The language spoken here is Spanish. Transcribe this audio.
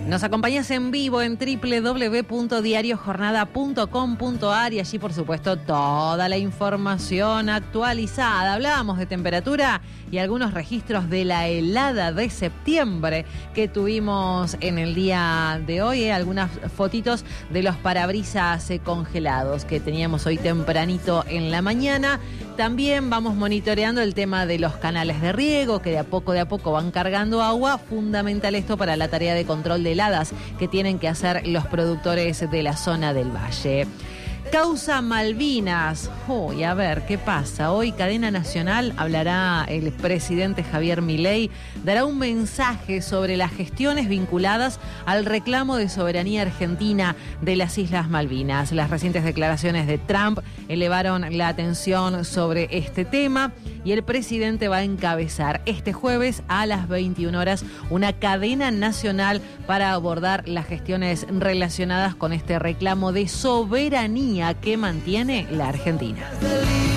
Nos acompañas en vivo en www.diariojornada.com.ar y allí, por supuesto, toda la información actualizada. Hablábamos de temperatura y algunos registros de la helada de septiembre que tuvimos en el día de hoy. Algunas fotitos de los parabrisas congelados que teníamos hoy tempranito en la mañana. También vamos monitoreando el tema de los canales de riego que de a poco van cargando agua. Fundamental esto para la tarea de control de heladas que tienen que hacer los productores de la zona del valle. Causa Malvinas. Uy, a ver, ¿qué pasa? Hoy Cadena Nacional hablará el presidente Javier Milei, dará un mensaje sobre las gestiones vinculadas al reclamo de soberanía argentina de las Islas Malvinas. Las recientes declaraciones de Trump elevaron la atención sobre este tema y el presidente va a encabezar este jueves a las 21 horas una cadena nacional para abordar las gestiones relacionadas con este reclamo de soberanía que mantiene la Argentina.